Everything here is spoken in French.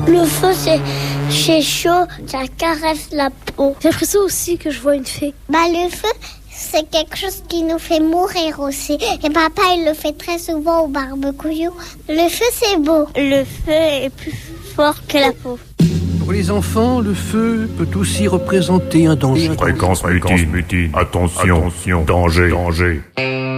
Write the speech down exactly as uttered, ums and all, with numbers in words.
Le feu, c'est, c'est chaud, ça caresse la peau. J'ai l'impression aussi que je vois une fée. Bah, le feu, c'est quelque chose qui nous fait mourir aussi. Et papa, il le fait très souvent au barbecue. Le feu, c'est beau. Le feu est plus fort que la peau. Pour les enfants, le feu peut aussi représenter un danger. Fréquence mutine. Attention, attention, danger, danger.